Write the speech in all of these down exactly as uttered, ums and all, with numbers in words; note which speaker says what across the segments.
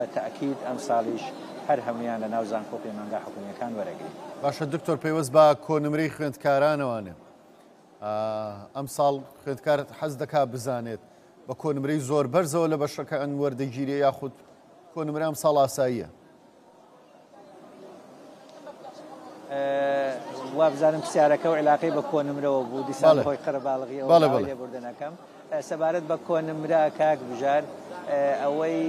Speaker 1: تأكيد ئەم ساڵیش هەر هەمویان لە ناو زانکۆ پەیمانگا حکوومیەکان وەرەگرین.
Speaker 2: باشە دکتۆر پێوەست بە کۆنمرەی خوێندکارانەوانێ ئەم ساڵ خوێندکار حەز دەکا بزانێت بە کۆنمرەی زۆر بەرزەوە لە بەشەکان وەردەگیری یاخود کۆنمرە ئەم ساڵ ئاساییە؟
Speaker 1: وابزانم پرسیارەکە و علاقەی بە کۆنمرەوە بوو دیسان خۆی قەرەباڵغی لێبوردنەکەم. سەبارەت بە کۆنمرە کاک بژار ئەوەی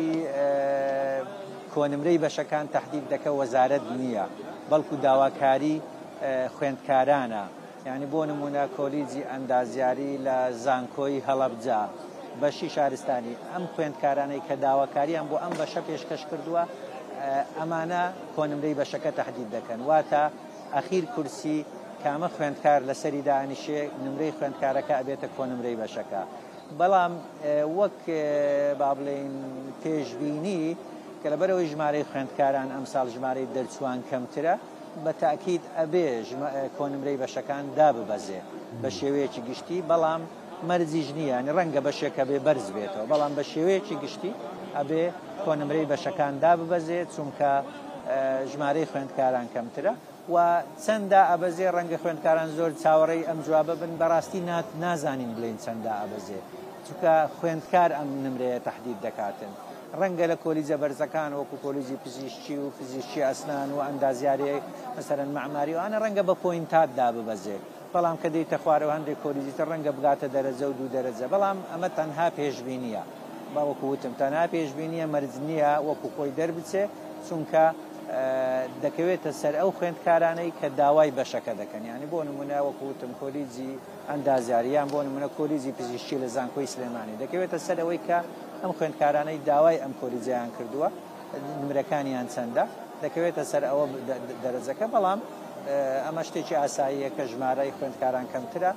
Speaker 1: کۆنمرەی بەشەکان تەحدید دەکە وەزارەت نییە بەڵکو داواکاری خوێندکارانە. یعنی بۆ نمونە کۆلیجی ئەندازیاری لە زانکۆی هەڵەبجا بەشی شارستانی ئەم خوێندکارانەی کە داواکاریان بۆ ئەم بەشە پێشکەش کردووە ئەمانە کۆنمرەی بەشەکە تەحدید دەکەن. واتە ئەخیر کورسی کامە خوێندکار لەسەری دانیشێ نمرەی خوێندکارەکە ئەبێتە کۆنمرەی بەشەکە. بەڵام وەک با بڵێن پێشبینی کە لەبەرەوەی ژمارەی خوێندکاران ئەم ساڵ ژمارەی دەرچوان کەمترە بە تاکید ئەبێ کۆنمرەی بەشەکان داببەزێ بە شێوەیەکی گشتی، بەڵام مەرجیش نییە، ینی ڕەنگە بەشێکە بێ بەرز بێتەوە، بەڵام بە شێوەیەکی گشتی ئەبێ کۆنمرەی بەشەکان داببەزێ چونکە ژمارەی خوێندکاران کەمترە و چەندە ئەبەزێ ڕەنگە خوێندکاران زۆر چاوەڕێی ئەم جوابە بن بەڕاستی نازانین بڵێن چەندە ئەبەزێ چونکە خوێندکار ئەم نمرەیە تەحدید دەکاتن. ڕەنگە لە کۆلیجە بەرزەکان وەکو کۆلیجی پزیشکی و فزیشکی ئەسنان و ئەندازیاری مەسەرەن مەعماری وانە ڕەنگە بە پۆینتات داببەزێ، بەڵام کە دەیتە خوارەوە هەندێک کۆلیجیتە ڕەنگە بگاتە دەرەجە و دوو دەرەجە، بەڵام ئەمە تەنها پێشبینیە. باوەکو وتم تەنها پێشبینیە، مەرج نییە وەکو خۆی دەربچێ، چونکە دەکەوێتە سەر ئەو خوێندکارانەی کە داوای بەشەکە دەکەن. یعنی بۆ نمونە وەکو وتم کۆلیجی ئەندازیاریان بۆ نمونە کۆلیجی پزیشکی لە زانکۆی سلێمانی دەکەوێتە سەر ئەوەی کە ئەم خوێندکارانەی داوای ئەم کۆلیجیان کردووە نمرەکانیان چەندە دەکەوێتە سەر ئەوە دەرەجەکە. بەڵام ئەمە شتێکی ئاساییە کە ژمارەی خوێندکاران کەمترە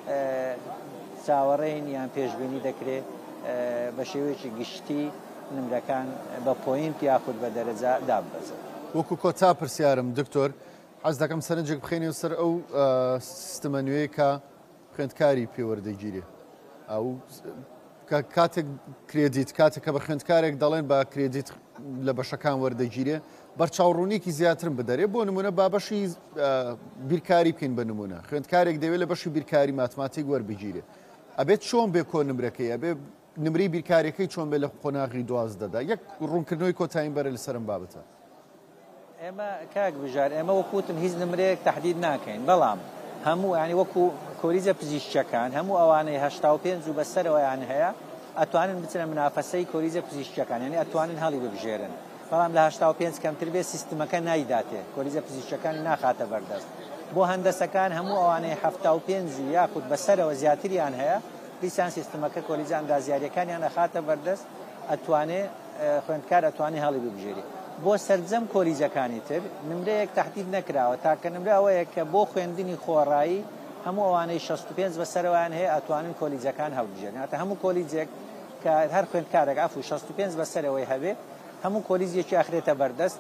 Speaker 1: چاوەڕێین یان پێشبینی دەکرێت بە شێوەیەکی گشتی نمرەکان بە پۆینت یاخود بە دەرەجە داببەزێت.
Speaker 2: وەکو کۆتا پرسیارم دکتۆر حەز دەکەم سەرنجێک بخێنێ سەر ئەو سیستەمە نوێی کە خوێندکاری پێوەردەگیرێ ئەو کاتێک کرێدیت کاتێک کە بە خوێندکارێک دەڵێن بە کرێدیت لە بەشەکان وەردەگیرێ بەرچاوڕوونیکی زیاترم بدەرێ. بۆ نمونە با بەشی بیرکاری بکەین بە نمونە خوێندکارێک دەوێت لە بەشی بیرکاری ماتماتیک وەربگیرێ ئەبێت چۆن بێ کۆنمرەکەی ئەبێ نمری بیرکاریەکەی چۆن بێ لە قۆناغی دوازدەدا. یەک ڕوونکردنەوەی کۆتایین بەرە لەسەرم بابەتە.
Speaker 1: ئێمە کاک بژار ئێمە وەکوتم هیچ نمرەیەک تەحدید ناکەین، بەڵام هەموو ینی وەکو کۆلیجە پزیشکیەکان هەموو ئەوانەی هەشتا و پێنج و بەسەرەوەیان هەیە ئەتوانن بچنە منافەسەی کۆلیجە پزیشکیەکان، یعنی ئەتوانن هەڵی ببژێرن، بەڵام لە هەشتا و پێنج کەمتر بێ سیستمەکە نایداتێ کۆلیجە پزیشکیەکانی ناخاتە بەردەست. بۆ هەندەسەکان هەموو ئەوانەی هەفتا و پێنج یاخود بەسەرەوە زیاتریان هەیە دیسان سیستمەکە کۆلیجە ئەندازیاریەکانیان نەخاتە بەردەست، ئەتوانێ خوێندکار ئەتوانێ هەڵی ببژێری. بۆ سەرجەم کۆلیجەکانی تر نمرەیەک تەحدید نەکراوە تاکە نمرە ئەوەیە کە بۆ خوێندنی خۆڕایی هەموو ئەوانەی شەست و پێنج بەسەرەوەیان هەیە ئەتوانن کۆلیجەکان هەڵبژێرن. هاتە هەموو کۆلیجێک کە هەر خوێندکارێک ئەفو شەست و پێنج بەسەرەوەی هەبێ هەموو کۆلیجێکی ئاخرێتە بەردەست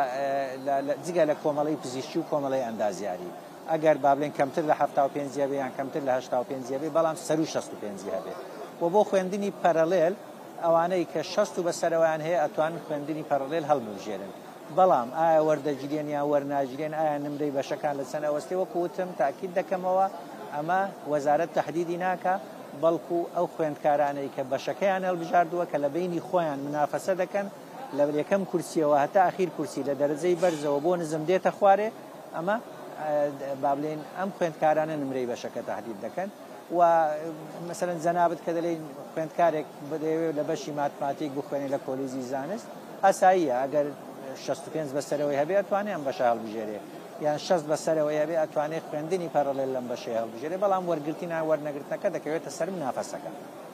Speaker 1: جگە لە کۆمەڵی پزیشکی و کۆمەڵی ئەندازیاری. ئەگەر با بڵێن کەمتر لە هەفتا و پێنج بێ یان کەمتر لە هەشتا و پێنج بێ، بەڵام سەر و شەست و پێنج هەبێ. و بۆ خوێندنی پەرەڵێل ئەوانەی کە شەست و بەسەرەوەیان هەیە ئەتوانن خوێندنی پەرەڵێل هەڵبژێرن. بەڵام ئایا وەردەگیرێن یان وەرناگیرێن، ئایا نمرەی بەشەکان لە چەند ئەوەستێ وەکو وتم تاکید دەکەمەوە ئەمە وەزارەت تەحدیدی ناکە، بەڵکو ئەو خوێندکارانەی کە بەشەکەیان هەڵبژاردووە کە لە بینی خۆیان منافەسە دەکەن لە یەکەم کورسیەوە هەتا ئاخیر کورسی لە دەرەجەی بەرزەوە بۆ نزم دێتە خوارێ، ئەمە با بڵێن ئەم خوێندکارانە نمرەی بەشەکە تەحدید دەکەن. و مەسەلەن جەنابەت کە دەڵێن خوێندکارێک بدەوێت لە بەشی ماتماتیک بخوێنێت لە کۆلیجی زانست ئاساییە، ئەگەر شەست و پێنج بەسەرەوەی هەبێ ئەتوانێت ئەم بەشە هەڵبژێرێ، یان شەست بەسەرەوەی هەبێ ئەتوانێت خوێندنی پەرەڵێل لەم بەشەیە هەڵبژێرێ، بەڵام وەرگرتی نان وەرنەگرتنەکە دەکەوێتە سەر منافەسەکە.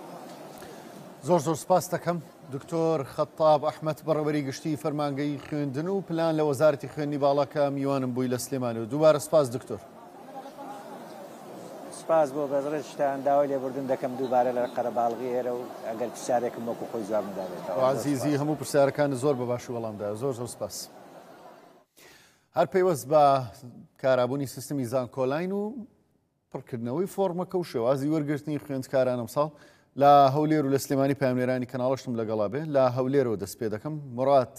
Speaker 2: زۆر زۆر سپاس دەکەم دکتۆر خەتاب ئەحمەد بەڕێوەری گشتی فەرمانگەی خوێندن و پلان لە وەزارەتی خوێندنی باڵاکە میوانم بووی لە سلێمانەوە. دووبارە سپاس دکتۆر.
Speaker 1: سپاس بۆ بەزڕێت شتیان داوای لێبوردن دەکەم دووبارە لە قەرەباڵغی ئێرە و ئەگەر پرسیارێکم وەکو خۆی جواب بداتێتەوە.
Speaker 2: عەزیزی هەموو پرسیارەکان زۆر بە باشی وەڵامدا. زۆر زۆر سپاس. هەر پەیوەست بە کارابوونی سیستمی زانکۆلاین و پڕکردنەوەی فۆرمەکە و شێوازی وەرگرتنی خوێندکاران ئەمساڵ لە هەولێر و لە سلێمانی پامێرانی کەناڵشتم لەگەڵا بێ لە هەولێرەوە دەست پێ دەکەم مڕات